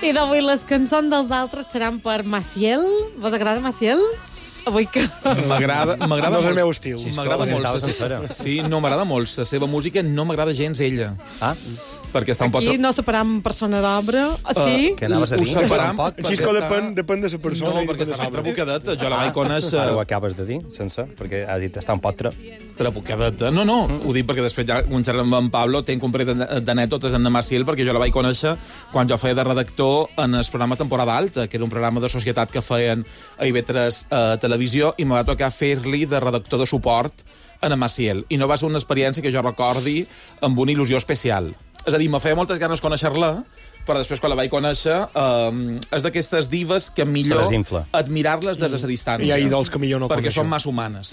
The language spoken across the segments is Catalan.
I d'avui les cançons dels altres seran per Maciel. Vos agrada Maciel? Avui que... M'agrada No és el meu estil. M'agrada molt sí, no m'agrada molt la seva música, no m'agrada gens ella. Ah, Perquè està un poc... Aquí no separam persona d'obra. Sí? què anaves a dir? Ho separam Xisco depèn de la persona. No, perquè està ben trabucadeta. Jo la vaig conèixer... Ara ho acabes de dir, sense, perquè has dit està un pot trabucadeta. No, ho dic perquè després ja un xerrant amb en Pablo tenc un parell d'anècdotes en Maciel, perquè jo la vaig conèixer quan jo feia de redactor en el programa Temporada Alta, que era un programa de societat que feien a IB3 Televisió, i me va tocar fer-li de redactor de suport en Maciel. I no va ser una experiència que jo recordi amb una il·lusió especial. És a dir, me feia moltes ganes conèixer-la, però després, quan la vaig conèixer, és d'aquestes divas que millor admirar-les des de la distància. Hi ha idols que millor no perquè coneixem. són massa humanes.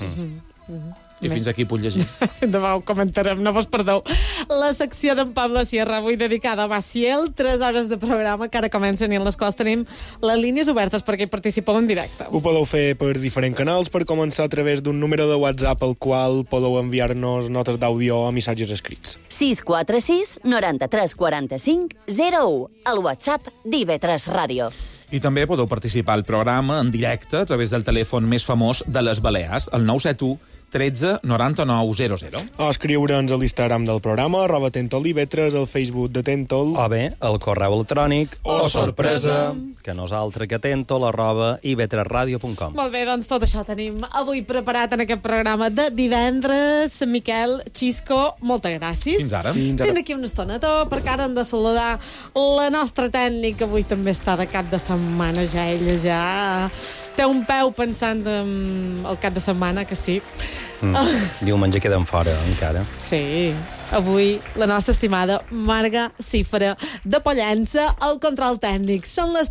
I fins aquí puc llegir. Demà ho comentarem, no vos perdeu. La secció d'en Pablo Sierra, avui dedicada a Maciel, 3 hores de programa que ara comencen i en les quals tenim les línies obertes perquè hi participeu en directe. Ho podeu fer per diferents canals, per començar a través d'un número de WhatsApp al qual podeu enviar-nos notes d'àudio o missatges escrits. 646 93 45 01, el WhatsApp d'IV3 Ràdio. I també podeu participar al programa en directe a través del telèfon més famós de les Balears, el 971 13 99 00. O escriure'ns a l'Instagram del programa, @tentoliv3, al Facebook de Tentol. O bé, el correu electrònic o sorpresa, que nosaltres que tentol@ib3radio.com. Molt bé, doncs tot això tenim avui preparat en aquest programa de divendres. Miquel, Xisco, moltes gràcies. Fins ara. Fins aquí una estoneta, perquè ara hem de saludar la nostra tècnica. Avui també està de cap de setmana, ja ella ja té un peu pensant en el cap de setmana, que sí. Diumenge queden fora, encara. Sí. Avui, la nostra estimada Marga Cifra de Pollença, al control tècnic. Són les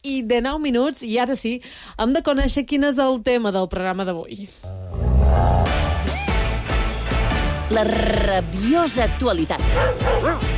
3:09, i ara sí, hem de conèixer quin és el tema del programa d'avui. La rabiosa actualitat.